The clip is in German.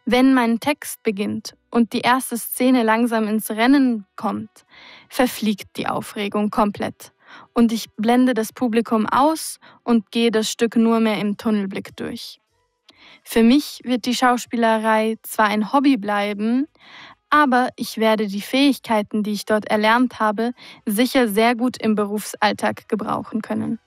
Wenn mein Text beginnt und die erste Szene langsam ins Rennen kommt, verfliegt die Aufregung komplett. Und ich blende das Publikum aus und gehe das Stück nur mehr im Tunnelblick durch. Für mich wird die Schauspielerei zwar ein Hobby bleiben, aber ich werde die Fähigkeiten, die ich dort erlernt habe, sicher sehr gut im Berufsalltag gebrauchen können.